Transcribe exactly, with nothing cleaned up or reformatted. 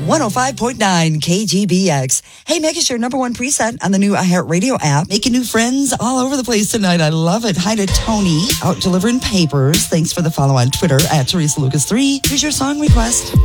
one oh five point nine K G B X. Hey, make it your number one preset on the new iHeartRadio app. Making new friends all over the place tonight. I love it. Hi to Tony, out delivering papers. Thanks for the follow on Twitter at Teresa Lucas three. Here's your song request.